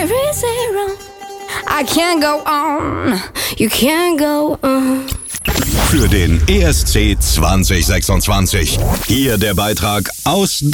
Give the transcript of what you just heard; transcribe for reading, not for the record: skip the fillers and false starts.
zero. I can't go on, you can't go on. Für den ESC 2026. Hier der Beitrag aus